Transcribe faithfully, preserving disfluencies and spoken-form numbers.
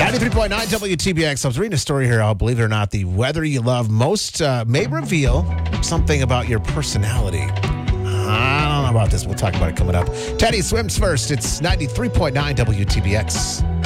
ninety-three point nine W T B X. I was reading a story here. I'll believe it or not, the weather you love most uh, may reveal something about your personality. I don't know about this. We'll talk about it coming up. Teddy swims first. It's ninety-three point nine W T B X.